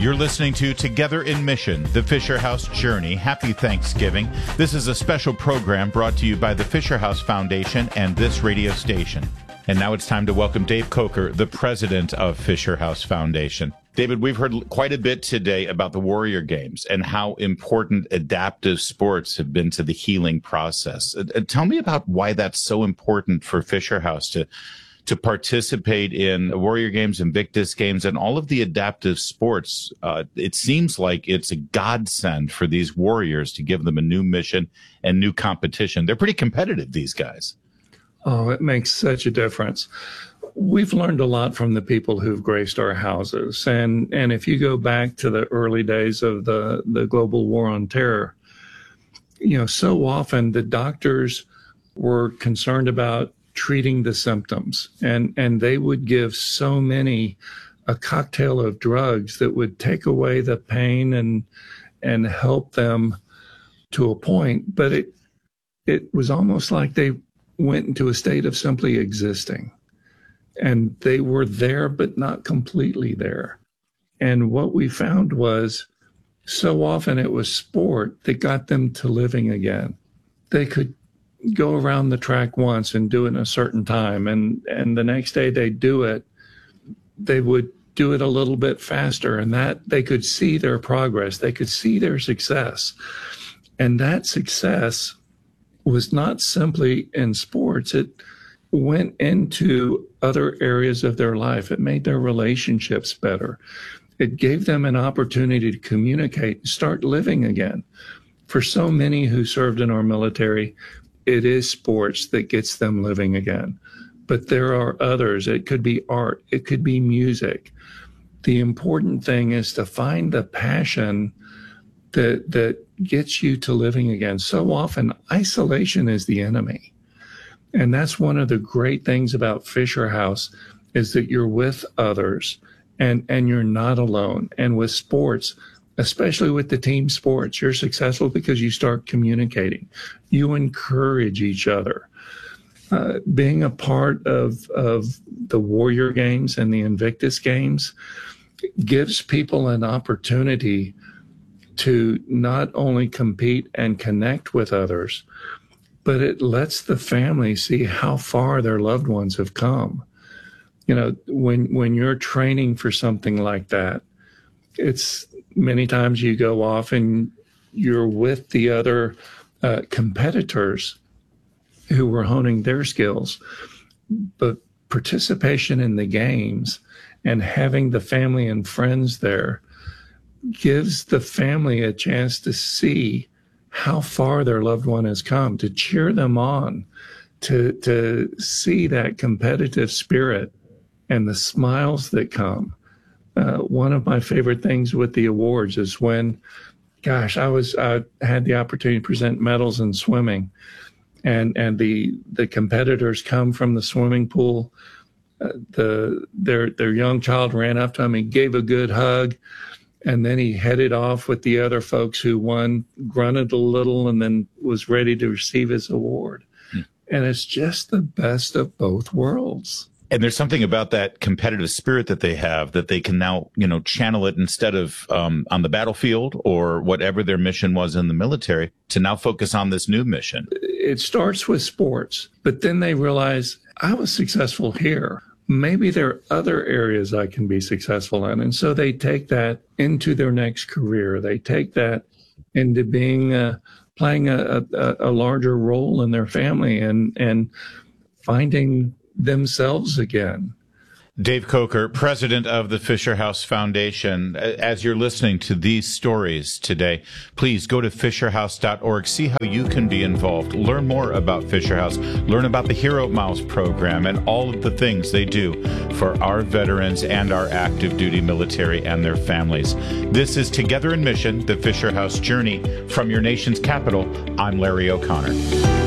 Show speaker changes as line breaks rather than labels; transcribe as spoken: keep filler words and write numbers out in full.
You're listening to Together in Mission, the Fisher House Journey. Happy Thanksgiving. This is a special program brought to you by the Fisher House Foundation and this radio station. And now it's time to welcome Dave Coker, the president of Fisher House Foundation. David, we've heard quite a bit today about the Warrior Games and how important adaptive sports have been to the healing process. Uh, tell me about why that's so important for Fisher House to to participate in Warrior Games, Invictus Games, and all of the adaptive sports. Uh, it seems like it's a godsend for these warriors to give them a new mission and new competition. They're pretty competitive, these guys.
Oh, it makes such a difference. We've learned a lot from the people who've graced our houses. And and if you go back to the early days of the, the global war on terror, you know, so often the doctors were concerned about treating the symptoms. And, and they would give so many a cocktail of drugs that would take away the pain and and help them to a point. But it it was almost like they went into a state of simply existing. And they were there, but not completely there. And what we found was so often it was sport that got them to living again. They could go around the track once and do it in a certain time. And, and the next day they'd do it, they would do it a little bit faster. And that they could see their progress. They could see their success. And that success was not simply in sports. It went into other areas of their life. It made their relationships better. It gave them an opportunity to communicate and start living again. For so many who served in our military, it is sports that gets them living again. But there are others. It could be art. It could be music. The important thing is to find the passion that that gets you to living again. So often, isolation is the enemy. And that's one of the great things about Fisher House is that you're with others and, and you're not alone. And with sports, especially with the team sports, you're successful because you start communicating. You encourage each other. Uh, being a part of, of the Warrior Games and the Invictus Games gives people an opportunity to not only compete and connect with others, but it lets the family see how far their loved ones have come. You know, when when you're training for something like that, it's many times you go off and you're with the other uh, competitors who were honing their skills. But participation in the games and having the family and friends there gives the family a chance to see how far their loved one has come, to cheer them on, to to see that competitive spirit and the smiles that come. Uh, one of my favorite things with the awards is when, gosh, I was I had the opportunity to present medals in swimming, and and the the competitors come from the swimming pool. Uh, the their their young child ran up to him and gave a good hug. And then he headed off with the other folks who won, grunted a little, and then was ready to receive his award. Hmm. And it's just the best of both worlds.
And there's something about that competitive spirit that they have that they can now, you know, channel it instead of um, on the battlefield or whatever their mission was in the military to now focus on this new mission.
It starts with sports, but then they realize I was successful here. Maybe there are other areas I can be successful in. And so they take that into their next career. They take that into being, uh, playing a, a, a larger role in their family and, and finding themselves again.
Dave Coker, president of the Fisher House Foundation. As you're listening to these stories today, please go to fisher house dot org. See how you can be involved. Learn more about Fisher House. Learn about the Hero Miles program and all of the things they do for our veterans and our active duty military and their families. This is Together in Mission, the Fisher House Journey. From your nation's capital, I'm Larry O'Connor.